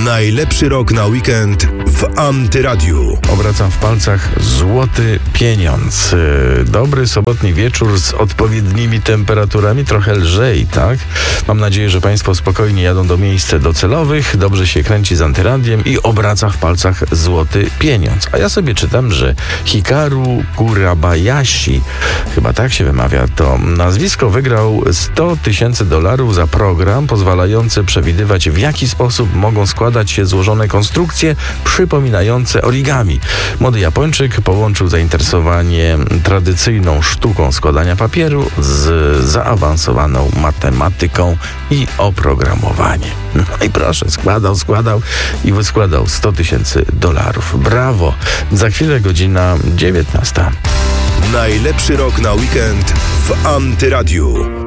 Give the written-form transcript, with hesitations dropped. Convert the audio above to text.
Najlepszy rok na weekend w Antyradiu. Obracam w palcach złoty pieniądz. Dobry sobotni wieczór z odpowiednimi temperaturami, trochę lżej, tak? Mam nadzieję, że Państwo spokojnie jadą do miejsc docelowych, dobrze się kręci z Antyradiem i obraca w palcach złoty pieniądz. A ja sobie czytam, że Hikaru Kurabayashi, chyba tak się wymawia to nazwisko, wygrał $100,000 za program pozwalający przewidywać, w jaki sposób mogą składać się złożone konstrukcje przypominające origami. Młody Japończyk połączył zainteresowanie tradycyjną sztuką składania papieru z zaawansowaną matematyką i oprogramowaniem. No i proszę, składał i wyskładał $100,000. Brawo! Za chwilę godzina 19. Najlepszy rok na weekend w Antyradiu.